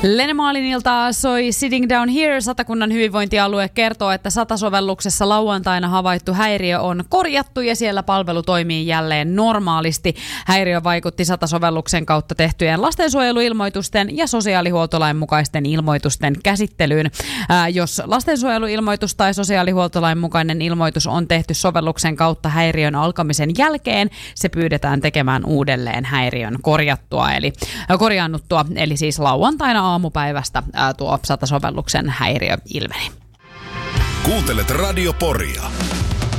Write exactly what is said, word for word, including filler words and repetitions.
Lene Maalinilta soi Sitting Down Here. Satakunnan hyvinvointialue kertoo, että Sata-sovelluksessa lauantaina havaittu häiriö on korjattu ja siellä palvelu toimii jälleen normaalisti. Häiriö vaikutti Sata-sovelluksen kautta tehtyjen lastensuojeluilmoitusten ja sosiaalihuoltolain mukaisten ilmoitusten käsittelyyn. Ää, jos lastensuojeluilmoitus tai sosiaalihuoltolain mukainen ilmoitus on tehty sovelluksen kautta häiriön alkamisen jälkeen, se pyydetään tekemään uudelleen häiriön korjattua, eli äh, korjaannuttua, eli siis lauantaina aamupäivästä ää, tuo Sata-sovelluksen häiriö ilmeni. Kuuntelet Radio Poria.